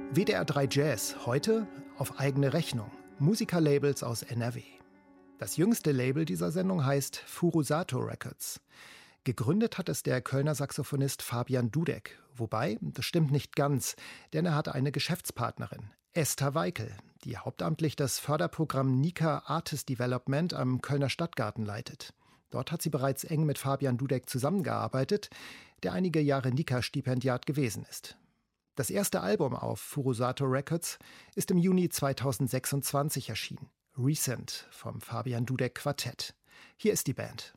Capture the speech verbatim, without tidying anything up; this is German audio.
W D R drei Jazz, heute auf eigene Rechnung. Musikerlabels aus N R W. Das jüngste Label dieser Sendung heißt Furusato Records. Gegründet hat es der Kölner Saxophonist Fabian Dudek. Wobei, das stimmt nicht ganz, denn er hat eine Geschäftspartnerin, Esther Weikel, die hauptamtlich das Förderprogramm Nika Artist Development am Kölner Stadtgarten leitet. Dort hat sie bereits eng mit Fabian Dudek zusammengearbeitet, der einige Jahre Nika-Stipendiat gewesen ist. Das erste Album auf Furusato Records ist im Juni zweitausendsechsundzwanzig erschienen. Recent vom Fabian Dudek Quartett. Hier ist die Band.